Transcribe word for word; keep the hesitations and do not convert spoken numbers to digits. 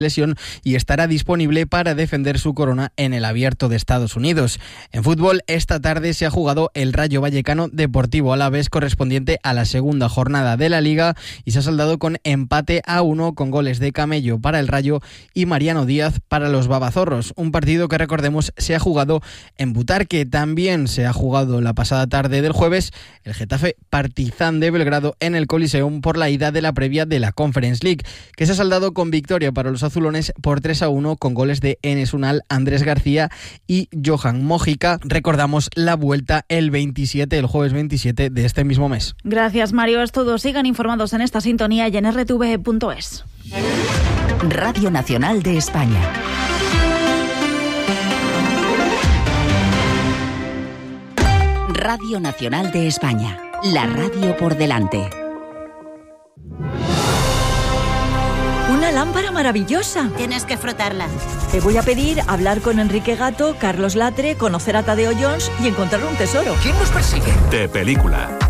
lesión y estará disponible para defender su corona en el Abierto de Estados Unidos. En fútbol, esta tarde se ha jugado el Rayo Vallecano Deportivo Alavés correspondiente a la segunda jornada de la Liga y se ha saldado con empate a uno con goles de Camello para el Rayo y Mariano Díaz para los Babazorros. Un partido que, recordemos, se ha jugado en Butarque. También se ha jugado la pasada tarde del jueves el Getafe Partizan de Belgrado en el Coliseum por la ida de la previa de la Conference League, que se ha saldado con victoria para los azulones por tres a uno con goles de Enes Unal, Andrés García y Johan Mójica. Recordamos la vuelta el veintisiete, el jueves veintisiete de este mismo mes. Gracias, Mario. Es todo. Sigan informados en esta sintonía y en erre te ve punto es. Radio Nacional de España. Radio Nacional de España. La radio por delante. Una lámpara maravillosa. Tienes que frotarla. Te voy a pedir hablar con Enrique Gato, Carlos Latre, conocer a Tadeo Jones y encontrar un tesoro. ¿Quién nos persigue? De película.